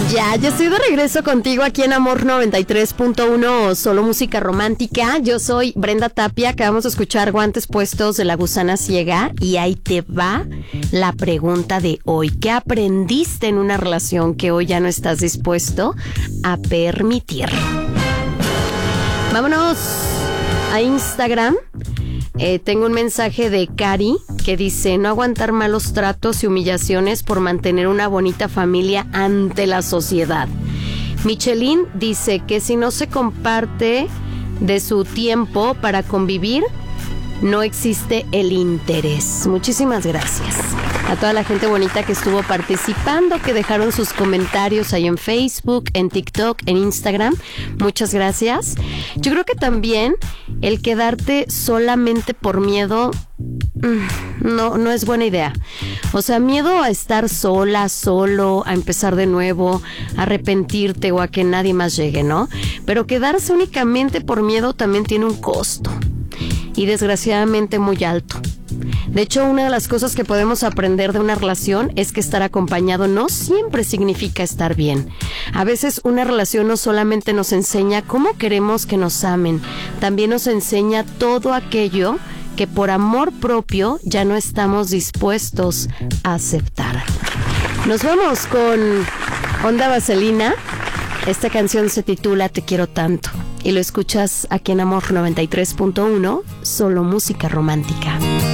Ya, yo estoy de regreso contigo aquí en Amor 93.1, solo música romántica. Yo soy Brenda Tapia, acabamos de escuchar Guantes Puestos de La Gusana Ciega y ahí te va la pregunta de hoy. ¿Qué aprendiste en una relación que hoy ya no estás dispuesto a permitir? Vámonos a Instagram. Tengo un mensaje de Cari que dice: no aguantar malos tratos y humillaciones por mantener una bonita familia ante la sociedad. Michelin dice que si no se comparte de su tiempo para convivir, no existe el interés. Muchísimas gracias a toda la gente bonita que estuvo participando, que dejaron sus comentarios ahí en Facebook, en TikTok, en Instagram. Muchas gracias. Yo creo que también el quedarte solamente por miedo no es buena idea. O sea, miedo a estar sola, solo, a empezar de nuevo, a arrepentirte o a que nadie más llegue, ¿no? Pero quedarse únicamente por miedo también tiene un costo y desgraciadamente muy alto. De hecho, una de las cosas que podemos aprender de una relación es que estar acompañado no siempre significa estar bien. A veces una relación no solamente nos enseña cómo queremos que nos amen, también nos enseña todo aquello que por amor propio ya no estamos dispuestos a aceptar. Nos vamos con Onda Vaselina. Esta canción se titula Te quiero tanto y lo escuchas aquí en Amor 93.1, solo música romántica.